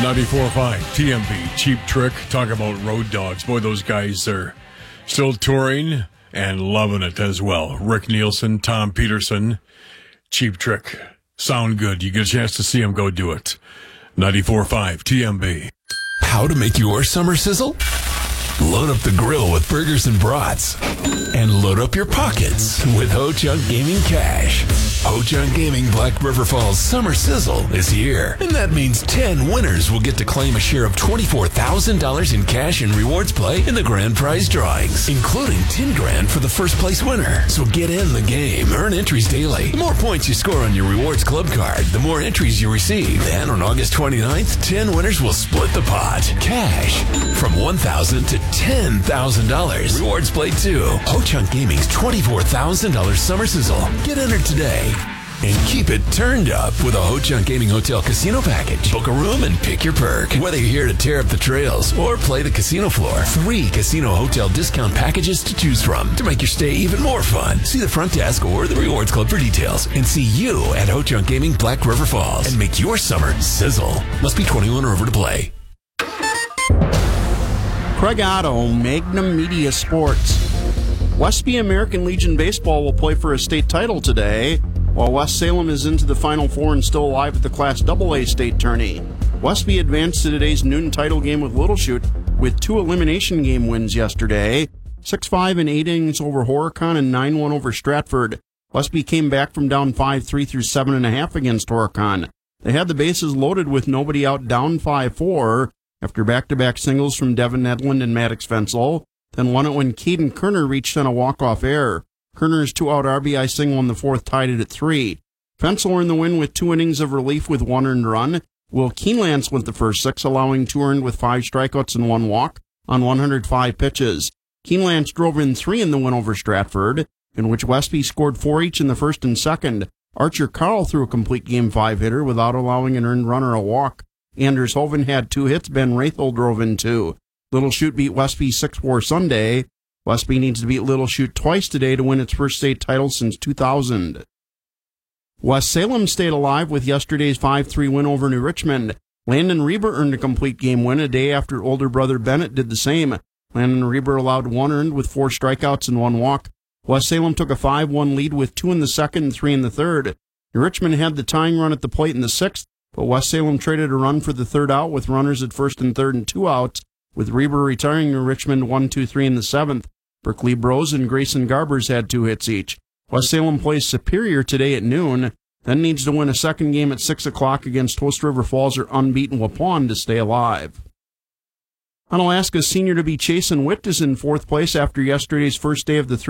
94.5 TMB, Cheap Trick. Talk about road dogs. Boy, those guys are still touring and loving it as well. Rick Nielsen, Tom Peterson, Cheap Trick. Sound good. You get a chance to see them, go do it. 94.5 TMB. How to make your summer sizzle? Load up the grill with burgers and brats. And load up your pockets with Ho Chunk Gaming Cash. Ho Chunk Gaming Black River Falls Summer Sizzle is here. And that means 10 winners will get to claim a share of $24,000 in cash and rewards play in the grand prize drawings, including $10,000 for the first place winner. So get in the game. Earn entries daily. The more points you score on your rewards club card, the more entries you receive. And on August 29th, 10 winners will split the pot. Cash from $1,000 to $10,000. Rewards play too. Ho Chunk Gaming's $24,000 Summer Sizzle. Get entered today. And keep it turned up with a Ho Chunk Gaming Hotel Casino Package. Book a room and pick your perk. Whether you're here to tear up the trails or play the casino floor, 3 casino hotel discount packages to choose from to make your stay even more fun. See the front desk or the Rewards Club for details. And see you at Ho Chunk Gaming Black River Falls. And make your summer sizzle. Must be 21 or over to play. Craig Otto, Magnum Media Sports. Westby American Legion Baseball will play for a state title today, while West Salem is into the Final Four and still alive at the Class AA state tourney. Westby advanced to today's noon title game with Little Chute with 2 elimination game wins yesterday, 6-5 in 8 innings over Horicon and 9-1 over Stratford. Westby came back from down 5-3 through 7.5 against Horicon. They had the bases loaded with nobody out, down 5-4 after back-to-back singles from Devin Edlund and Maddox Fensel, then won it when Caden Kerner reached on a walk-off error. Kerner's 2-out RBI single in the 4th tied it at 3. Fensel earned the win with 2 innings of relief with 1 earned run. Will Keeneland went the first 6, allowing 2 earned with 5 strikeouts and 1 walk on 105 pitches. Keeneland drove in 3 in the win over Stratford, in which Westby scored 4 each in the first and second. Archer Carl threw a complete Game 5 hitter without allowing an earned run or a walk. Anders Hoven had 2 hits. Ben Rathel drove in 2. Little Chute beat Westby 6-4 Sunday. Westby needs to beat Little Chute twice today to win its first state title since 2000. West Salem stayed alive with yesterday's 5-3 win over New Richmond. Landon Reber earned a complete game win a day after older brother Bennett did the same. Landon Reber allowed 1 earned with 4 strikeouts and 1 walk. West Salem took a 5-1 lead with 2 in the second and 3 in the third. New Richmond had the tying run at the plate in the 6th, but West Salem traded a run for the 3rd out with runners at 1st and 3rd and 2 outs, with Reber retiring New Richmond 1-2-3 in the 7th. Berkeley Bros and Grayson Garbers had 2 hits each. West Salem plays Superior today at noon, then needs to win a second game at 6 o'clock against Host River Falls or unbeaten Waupun to stay alive. Onalaska's senior-to-be Chasen Witt is in 4th place after yesterday's first day of the